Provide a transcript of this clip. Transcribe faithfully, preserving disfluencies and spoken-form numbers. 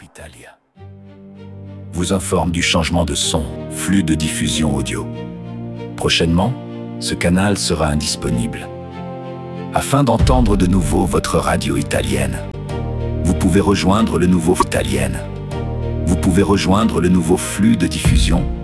Italia vous informe du changement de son, flux de diffusion audio. Prochainement, ce canal sera indisponible. Afin d'entendre de nouveau votre radio italienne, vous pouvez rejoindre le nouveau italienne. Vous pouvez rejoindre le nouveau flux de diffusion